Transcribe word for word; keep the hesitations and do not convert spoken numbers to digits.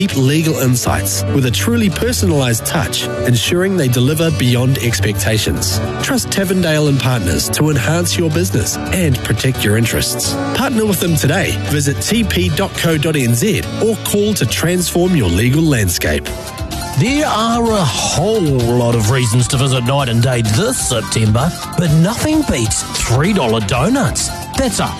deep legal insights with a truly personalised touch, ensuring they deliver beyond expectations. Trust Tavendale and Partners to enhance your business and protect your interests. Partner with them today. Visit t p dot co dot n z or call to transform your legal landscape. There are a whole lot of reasons to visit Night and Day this September, but nothing beats three dollar donuts. That's a